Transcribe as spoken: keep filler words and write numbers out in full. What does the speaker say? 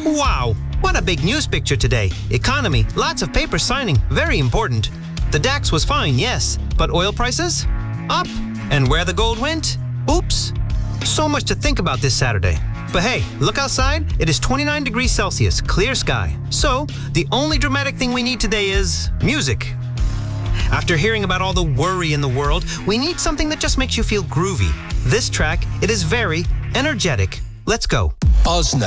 Wow, what a big news picture today. Economy, lots of paper signing, very important. The DAX was fine, yes, but oil prices? Up. And where the gold went? Oops. So much to think about this Saturday. But hey, look outside. It is twenty-nine degrees Celsius, clear sky. So, the only dramatic thing we need today is music. After hearing about all the worry in the world, we need something that just makes you feel groovy. This track, it is very energetic. Let's go. Ozna.